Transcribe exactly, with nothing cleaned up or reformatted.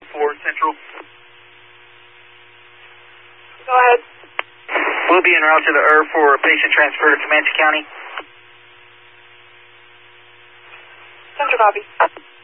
four Central. Go ahead. We'll be en route to the E R for a patient transfer to Comanche County. Central copy.